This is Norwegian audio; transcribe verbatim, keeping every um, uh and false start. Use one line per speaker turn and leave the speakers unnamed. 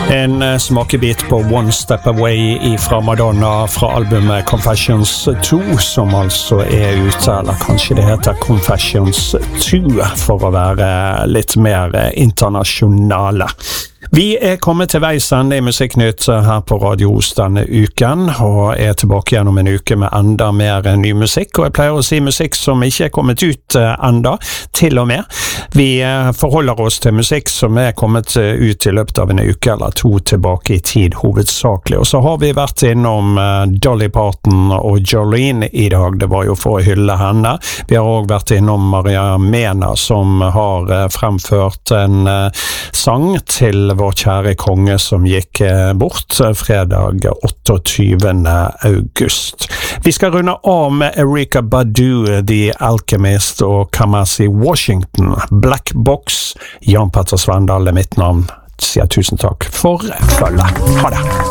En uh, smakebit på One Step Away fra Madonna fra albumet Confessions to, som altså er ute, eller kanskje det heter Confessions to, for å være litt mer internasjonale. Vi er kommet til veis ende i Musikknytt her på Radio Os denne uken, og er tilbake igjen om en uke med enda mer ny musikk, og jeg pleier å si musikk som ikke er kommet ut enda, til og med. Vi forholder oss til musikk som er kommet ut i løpet av en uke eller to tilbake i tid, hovedsakelig. Og så har vi vært innom Dolly Parton og Jolene i dag, det var jo for å hylle henne. Vi har også vært innom Maria Mena, som har fremført en sang til vår kjære konge som gikk bort fredag otteogtyvende august. Vi skal runde av med Erykah Badu, The Alchemist og Kamasi Washington. Black Box. Jan Petter Svendal er mitt navn. Sier tusen takk for følget. Ha det!